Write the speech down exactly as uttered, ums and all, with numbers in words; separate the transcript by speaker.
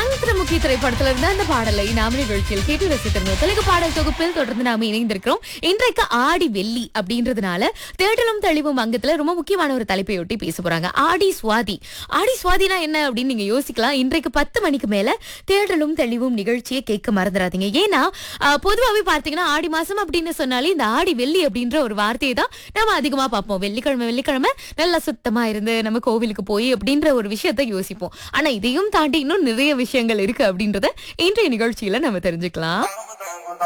Speaker 1: சந்திரமுகி திரைப்படத்துல இருந்த அந்த பாடலை நாம நிகழ்ச்சியில் கேட்டு ரசித்திருந்தோம். தெலுங்கு பாடல் தொகுப்பில் தொடர்ந்து நாம இணைந்திருக்கிறோம். இன்றைக்கு ஆடி வெள்ளி அப்படின்றதுனால தேடலும் தெளிவும் அங்கத்துல ரொம்ப முக்கியமான ஒரு தலைப்பையொட்டி பேச போறாங்க. ஆடி சுவாதி. ஆடி சுவாதினா என்ன அப்படின்னு நீங்க யோசிக்கலாம். இன்றைக்கு பத்து மணிக்கு மேல தேடலும் தெளிவும் நிகழ்ச்சியை கேட்க மறந்துடாதீங்க. ஏன்னா ஆஹ், பொதுவாவே பார்த்தீங்கன்னா ஆடி மாசம் அப்படின்னு சொன்னாலே இந்த ஆடி வெள்ளி அப்படின்ற ஒரு வார்த்தையை தான் நம்ம அதிகமா பார்ப்போம். வெள்ளிக்கிழமை வெள்ளிக்கிழமை நல்லா சுத்தமா இருந்து நம்ம கோவிலுக்கு போய் அப்படின்ற ஒரு விஷயத்தை யோசிப்போம். ஆனா இதையும் தாண்டி இன்னும் நிறைய விஷயங்கள் இருக்கு அப்படின்றத இன்றைய நிகழ்ச்சியில நம்ம தெரிஞ்சுக்கலாம்.